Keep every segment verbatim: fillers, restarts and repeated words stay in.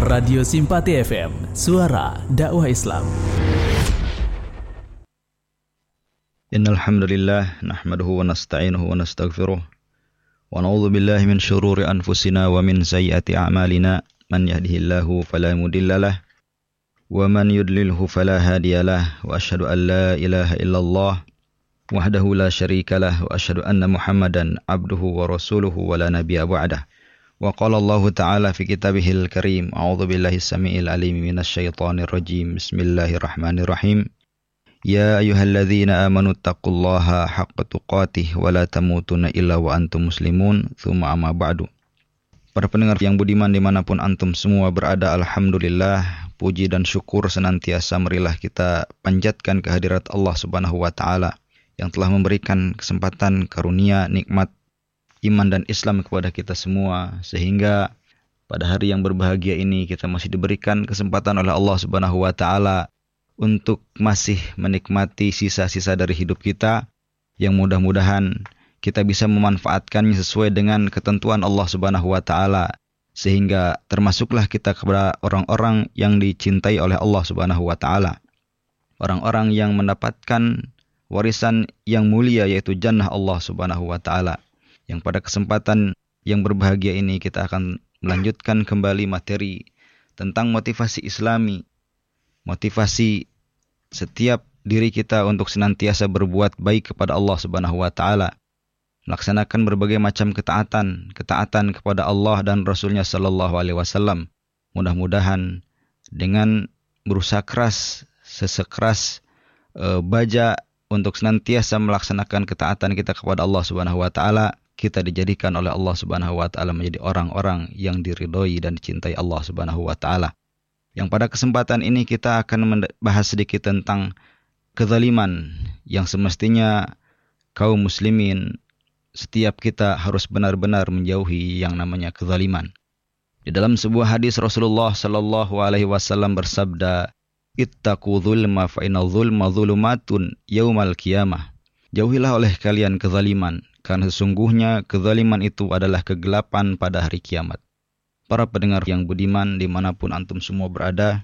Radio Simpati F M, suara dakwah Islam. Innal hamdalillah nahmaduhu wa nasta'inuhu wa nastaghfiruh wa na'udzu billahi min shururi anfusina wa min sayyiati a'malina. Man yahdihillahu fala mudhillalah wa man yudlilhu fala hadiyalah. Wa asyhadu an la ilaha illallah wahdahu la syarikalah wa asyhadu anna Muhammadan abduhu wa rasuluhu wa la nabiyya ba'dah. Wa qala Allah ta'ala fi kitabihil karim, a'udzu billahi samiil alim minasyaitonir rajim. Bismillahirrahmanirrahim. Ya ayyuhalladzina amanu taqullaha haqqa tuqatih wa la tamutunna illa wa antum muslimun. Tsumma amma ba'du. Para pendengar yang budiman dimanapun antum semua berada, alhamdulillah, puji dan syukur senantiasa marilah kita panjatkan kehadirat Allah Subhanahu wa taala yang telah memberikan kesempatan, karunia, nikmat iman dan Islam kepada kita semua, sehingga pada hari yang berbahagia ini kita masih diberikan kesempatan oleh Allah Subhanahu wa taala untuk masih menikmati sisa-sisa dari hidup kita, yang mudah-mudahan kita bisa memanfaatkannya sesuai dengan ketentuan Allah Subhanahu wa taala, sehingga termasuklah kita kepada orang-orang yang dicintai oleh Allah Subhanahu wa taala, orang-orang yang mendapatkan warisan yang mulia, yaitu jannah Allah Subhanahu wa taala. Yang pada kesempatan yang berbahagia ini kita akan melanjutkan kembali materi tentang motivasi Islami, motivasi setiap diri kita untuk senantiasa berbuat baik kepada Allah Subhanahu wa taala, melaksanakan berbagai macam ketaatan, ketaatan kepada Allah dan Rasulnya sallallahu alaihi wasallam. Mudah-mudahan dengan berusaha keras, sesekeras e, baja untuk senantiasa melaksanakan ketaatan kita kepada Allah Subhanahu wa taala, kita dijadikan oleh Allah Subhanahu wa taala menjadi orang-orang yang diridhoi dan dicintai Allah Subhanahu wa taala. Yang pada kesempatan ini kita akan membahas sedikit tentang kezaliman yang semestinya kaum muslimin, setiap kita harus benar-benar menjauhi yang namanya kezaliman. Di dalam sebuah hadis Rasulullah sallallahu alaihi wasallam bersabda, "Ittaqu dzulma fa inna dzulma dzulumatun yaumal qiyamah." Jauhilah oleh kalian kezaliman, karena sesungguhnya kezaliman itu adalah kegelapan pada hari kiamat. Para pendengar yang budiman dimanapun antum semua berada,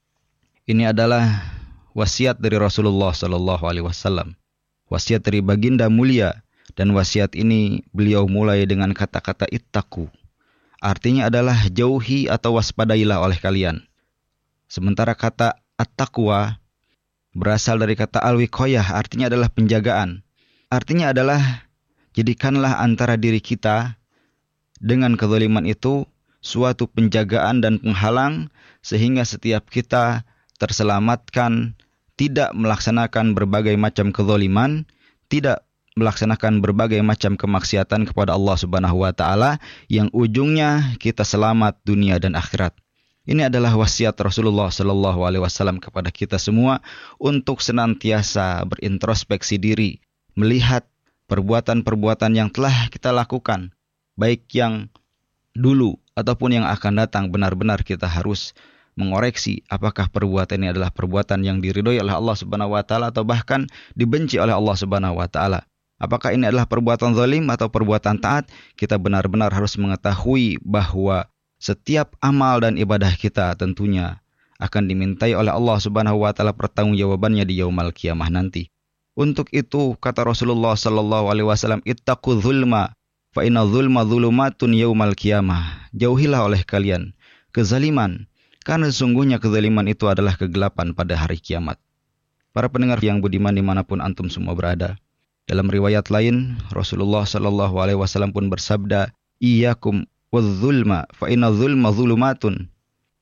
ini adalah wasiat dari Rasulullah sallallahu alaihi wasallam, wasiat dari baginda mulia, dan wasiat ini beliau mulai dengan kata-kata ittaqu. Artinya adalah jauhi atau waspadailah oleh kalian. Sementara kata at-taqwa berasal dari kata al-wiqayah, artinya adalah penjagaan. Artinya adalah jadikanlah antara diri kita dengan kezaliman itu suatu penjagaan dan penghalang, sehingga setiap kita terselamatkan, tidak melaksanakan berbagai macam kezaliman, tidak melaksanakan berbagai macam kemaksiatan kepada Allah Subhanahu wa taala, yang ujungnya kita selamat dunia dan akhirat. Ini adalah wasiat Rasulullah sallallahu alaihi wasallam kepada kita semua untuk senantiasa berintrospeksi diri, melihat perbuatan-perbuatan yang telah kita lakukan, baik yang dulu ataupun yang akan datang. Benar-benar kita harus mengoreksi apakah perbuatan ini adalah perbuatan yang diridhoi oleh Allah Subhanahu wa taala atau bahkan dibenci oleh Allah Subhanahu wa taala. Apakah ini adalah perbuatan zalim atau perbuatan taat? Kita benar-benar harus mengetahui bahwa setiap amal dan ibadah kita tentunya akan dimintai oleh Allah Subhanahu wa taala pertanggungjawabannya di yaumul qiyamah nanti. Untuk itu kata Rasulullah sallallahu alaihi wasallam, ittaqu dzulma fa inna dzulma dzulumatun yaumul qiyamah. Jauhilah oleh kalian kezaliman, karena sesungguhnya kezaliman itu adalah kegelapan pada hari kiamat. Para pendengar yang budiman dimanapun antum semua berada, dalam riwayat lain Rasulullah sallallahu alaihi wasallam pun bersabda, iyyakum wadzulma fa inna dzulma dzulumatun.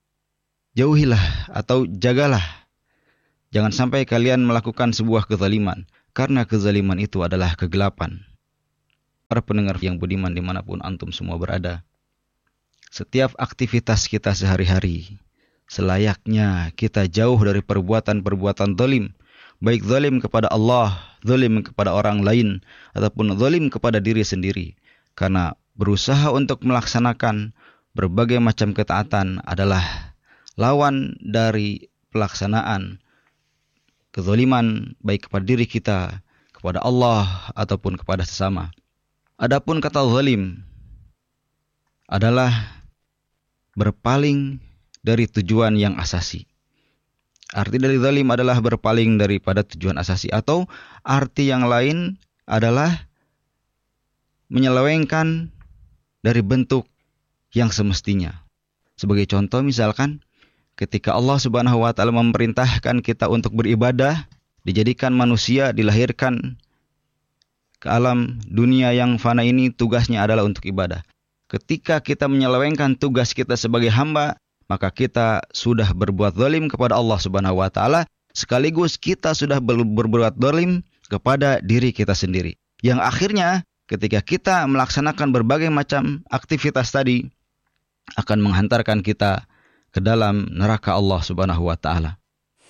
Jauhilah atau jagalah, jangan sampai kalian melakukan sebuah kezaliman, karena kezaliman itu adalah kegelapan. Para pendengar yang budiman dimanapun antum semua berada, setiap aktivitas kita sehari-hari selayaknya kita jauh dari perbuatan-perbuatan zalim, baik zalim kepada Allah, zalim kepada orang lain, ataupun zalim kepada diri sendiri. Karena berusaha untuk melaksanakan berbagai macam ketaatan adalah lawan dari pelaksanaan kezaliman, baik kepada diri kita, kepada Allah, ataupun kepada sesama. Adapun kata zalim adalah berpaling dari tujuan yang asasi. Arti dari zalim adalah berpaling daripada tujuan asasi, atau arti yang lain adalah menyelewengkan dari bentuk yang semestinya. Sebagai contoh misalkan ketika Allah Subhanahu wa taala memerintahkan kita untuk beribadah, dijadikan manusia dilahirkan ke alam dunia yang fana ini, tugasnya adalah untuk ibadah. Ketika kita menyelewengkan tugas kita sebagai hamba, maka kita sudah berbuat zalim kepada Allah Subhanahu wa taala, sekaligus kita sudah ber- berbuat zalim kepada diri kita sendiri. Yang akhirnya ketika kita melaksanakan berbagai macam aktivitas tadi akan menghantarkan kita ke dalam neraka Allah Subhanahu wa taala.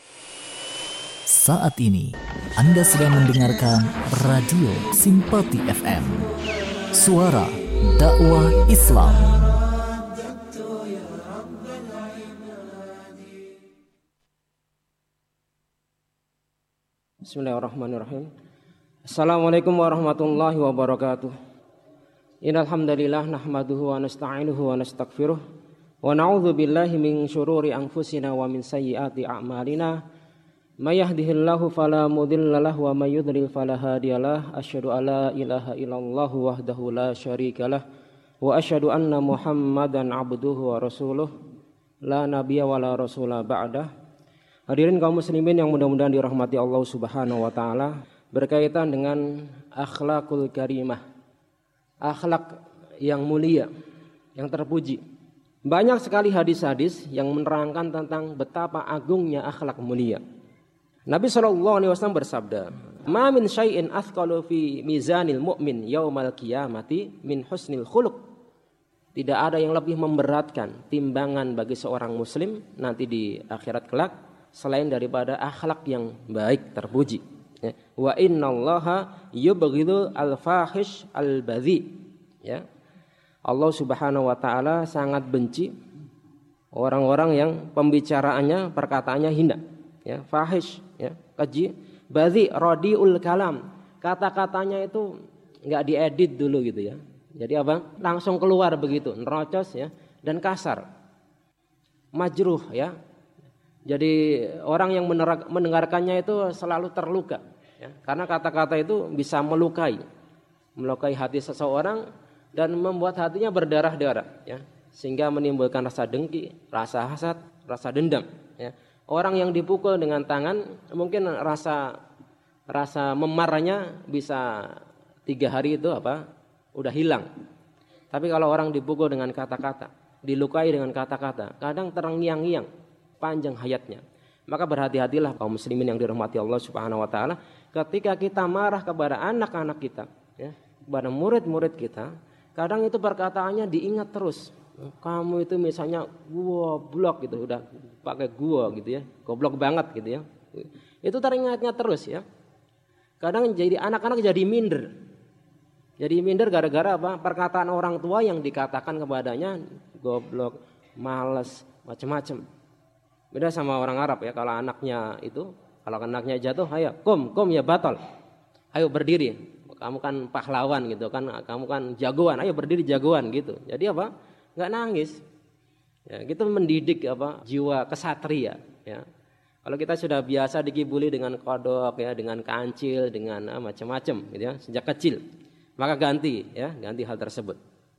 Saat ini Anda sedang mendengarkan Radio Simpati F M, suara dakwah Islam. Bismillahirrahmanirrahim. Assalamualaikum warahmatullahi wabarakatuh. Innal hamdalillah nahmaduhu wa nasta'inuhu wa nastaghfiruh wa na'udzu billahi min syururi anfusina wa min sayyiati a'malina. May yahdihillahu fala mudilla lahu wa may yudlil fala hadiyalah. Asyhadu an la ilaha illallah wahdahu la syarikalah wa asyhadu anna Muhammadan abduhu wa rasuluh la nabiyya wa la rasula ba'dah. Hadirin kaum muslimin yang mudah-mudahan dirahmati Allah Subhanahu wa taala, berkaitan dengan akhlakul karimah, akhlak yang mulia, yang terpuji. Banyak sekali hadis-hadis yang menerangkan tentang betapa agungnya akhlak mulia. Nabi shallallahu alaihi wasallam bersabda, "Ma min syai'in athqalu fi mizanil mu'min yaumal qiyamati min husnil khuluq." Tidak ada yang lebih memberatkan timbangan bagi seorang muslim nanti di akhirat kelak selain daripada akhlak yang baik, terpuji. Ya. Wa innallaha yubghidul al-fahish al-badhi. Ya. Allah Subhanahu wa taala sangat benci orang-orang yang pembicaraannya, perkataannya hina. Ya, fahish, ya, keji, badhi, radiul kalam. Kata-katanya itu enggak diedit dulu gitu ya. Jadi apa? Langsung keluar begitu, nerocos ya, dan kasar. Majruh ya. Jadi orang yang mendengarkannya itu selalu terluka ya, karena kata-kata itu bisa melukai, melukai hati seseorang dan membuat hatinya berdarah-darah ya, sehingga menimbulkan rasa dengki, rasa hasad, rasa dendam ya. Orang yang dipukul dengan tangan mungkin rasa rasa memarahnya bisa tiga hari itu apa udah hilang. Tapi kalau orang dipukul dengan kata-kata, dilukai dengan kata-kata, kadang terngiang-ngiang panjang hayatnya. Maka berhati-hatilah kaum muslimin yang dirahmati Allah Subhanahu wa taala, ketika kita marah kepada anak-anak kita ya, kepada murid-murid kita, kadang itu perkataannya diingat terus. Kamu itu misalnya gua blok gitu, udah pakai gua gitu ya, goblok banget gitu ya. Itu teringatnya terus ya. Kadang jadi anak-anak jadi minder. Jadi minder gara-gara apa? Perkataan orang tua yang dikatakan kepadanya goblok, malas, macam-macam. Beda sama orang Arab ya, kalau anaknya itu, kalau anaknya jatuh, ayo kum, kum ya batal. Ayo berdiri. Kamu kan pahlawan gitu kan, kamu kan jagoan, ayo berdiri jagoan gitu. Jadi apa? Enggak nangis. Ya, gitu mendidik apa? Jiwa kesatria ya. Kalau kita sudah biasa dikibuli dengan kodok ya, dengan kancil, dengan ah, macam-macam gitu ya, sejak kecil, maka ganti ya, ganti hal tersebut.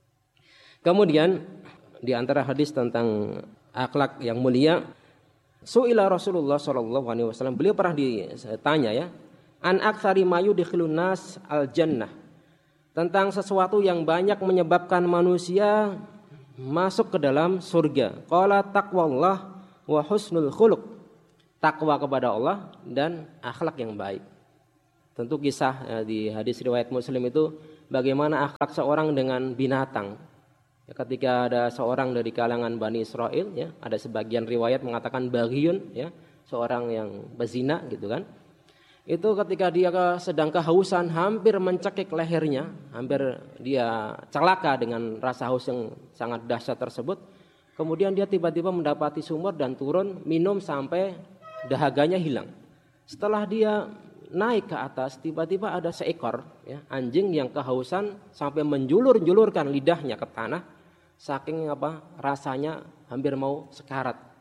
Kemudian di antara hadis tentang akhlak yang mulia, su'ila Rasulullah sallallahu alaihi wasallam, beliau pernah ditanya ya, an aktsari ma yudkhilun nas al jannah, tentang sesuatu yang banyak menyebabkan manusia masuk ke dalam surga. Qala taqwallah wa husnul khuluq, takwa kepada Allah dan akhlak yang baik. Tentu kisah ya, di hadis riwayat Muslim itu bagaimana akhlak seorang dengan binatang. Ya, ketika ada seorang dari kalangan Bani Israel ya, ada sebagian riwayat mengatakan baghiyun ya, seorang yang bezina gitu kan. Itu ketika dia sedang kehausan, hampir mencekik lehernya, hampir dia celaka dengan rasa haus yang sangat dahsyat tersebut. Kemudian dia tiba-tiba mendapati sumur dan turun minum sampai dahaganya hilang. Setelah dia naik ke atas, tiba-tiba ada seekor ya, anjing yang kehausan sampai menjulur-julurkan lidahnya ke tanah, saking apa rasanya hampir mau sekarat.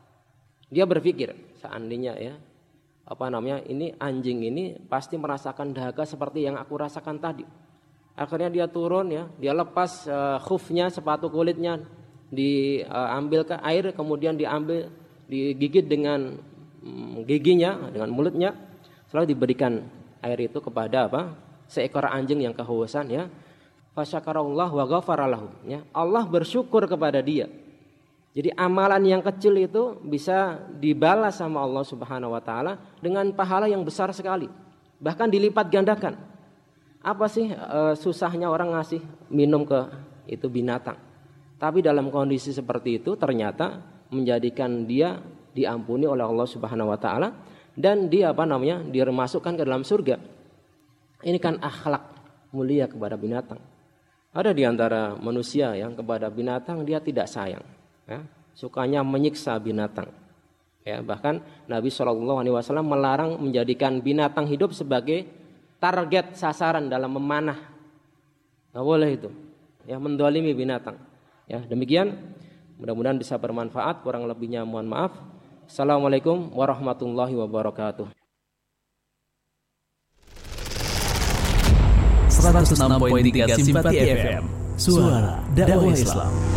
Dia berpikir seandainya ya apa namanya ini anjing ini pasti merasakan dahaga seperti yang aku rasakan tadi. Akhirnya dia turun ya, dia lepas uh, khufnya, sepatu kulitnya, diambil uh, ke air, kemudian diambil, digigit dengan um, giginya, dengan mulutnya, selalu diberikan air itu kepada apa? Seekor anjing yang kehausan ya. Fasyakarallah wa ghafara lahu ya. Allah bersyukur kepada dia. Jadi amalan yang kecil itu bisa dibalas sama Allah Subhanahu wa taala dengan pahala yang besar sekali. Bahkan dilipat gandakan. Apa sih e, susahnya orang ngasih minum ke itu binatang. Tapi dalam kondisi seperti itu ternyata menjadikan dia diampuni oleh Allah Subhanahu wa taala dan dia apa namanya? Dimasukkan ke dalam surga. Ini kan akhlak mulia kepada binatang. Ada di antara manusia yang kepada binatang dia tidak sayang. Ya, sukanya menyiksa binatang. Ya, bahkan Nabi shallallahu alaihi wasallam melarang menjadikan binatang hidup sebagai target sasaran dalam memanah. Nggak boleh itu. Ya, mendolimi binatang. Ya, demikian. Mudah-mudahan bisa bermanfaat. Kurang lebihnya mohon maaf. Assalamualaikum warahmatullahi wabarakatuh. seratus enam koma tiga Simpati F M, Suara Dakwah Islam.